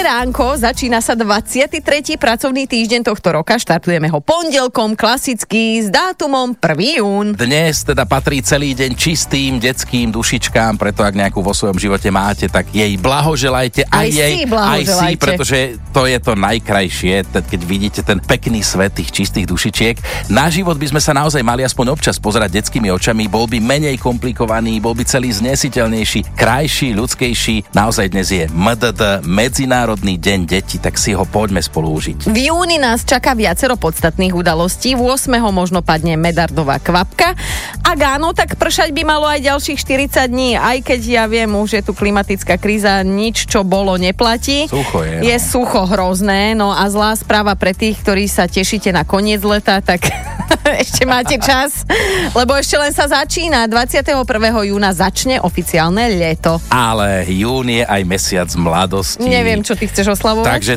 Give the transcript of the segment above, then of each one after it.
ránko, začína sa 23. pracovný týždeň tohto roka, štartujeme ho pondelkom, klasicky, s dátumom 1. jún. Dnes teda patrí celý deň čistým detským dušičkám, preto ak nejakú vo svojom živote máte, tak jej blahoželajte. Aj si, pretože to je to najkrajšie, keď vidíte ten pekný svet tých čistých dušičiek. Na život by sme sa naozaj mali aspoň občas pozerať detskými očami, bol by menej komplikovaný, bol by celý znesiteľnejší, krajší, ľudskejší. Naozaj dnes je MDD, Medzinárodný deň detí, tak si ho poďme spolu užiť. V júni nás čaká viacero podstatných udalostí. 8. možno padne medardová kvapka. Ak áno, tak pršať by malo aj ďalších 40 dní, aj keď ja viem, už je tu klimatická kríza, nič, čo bolo, neplatí. Sucho je. Je sucho hrozné, no a zlá správa pre tých, ktorí sa tešíte na koniec leta, tak ešte máte čas, lebo ešte len sa začína. 21. júna začne oficiálne leto. Ale jún je aj mesiac mladosti. Neviem, čo ty chceš oslavovať. Takže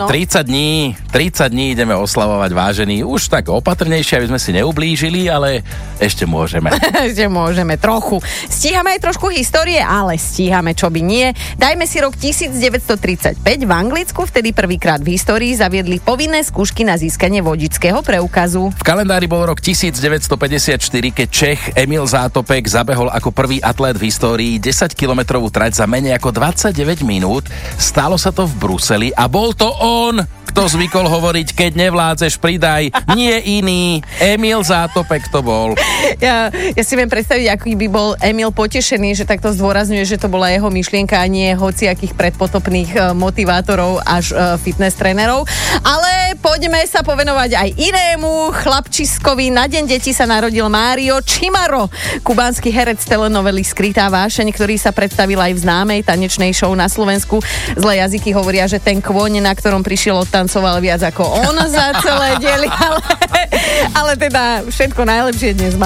30 dní ideme oslavovať, vážení. Už tak opatrnejšie, aby sme si neublížili, ale ešte môžeme. Ešte môžeme trochu. Stíhame aj trošku histórie, ale stíhame, čo by nie. Dajme si rok 1935. V Anglicku vtedy prvýkrát v histórii zaviedli povinné skúšky na získanie vodičského preukazu. V kalendári bol rok 1954, keď Čech Emil Zátopek zabehol ako prvý atlét v histórii 10-kilometrovú trať za menej ako 29 minút. Stalo sa to v Bruseli a bol to on, kto zvykol hovoriť, keď nevládzeš, pridaj, nie iný. Emil Zátopek to bol. Ja si viem predstaviť, aký by bol Emil potešený, že takto zdôrazňuje, že to bola jeho myšlienka a nie hociakých predpotopných motivátorov až fitness trénerov. Ale poďme sa povenovať aj inému chlapčiskovi. Na deň detí sa narodil Mário Čimaro, kubánsky herec telenovely Skrytá vášeň, ktorý sa predstavil aj v známej tanečnej show na Slovensku. Zlé jazyky hovoria, že ten kôň, na ktorom prišiel, odtancoval viac ako on za celé diely, ale teda všetko najlepšie dnes má